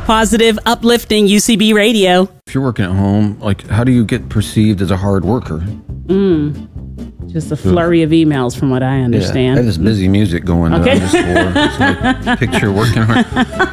positive, uplifting UCB radio. If you're working at home, like, how do you get perceived as a hard worker? Just a flurry of emails, from what I Yeah, I understand. have this busy music going. Okay. Just for picture working hard.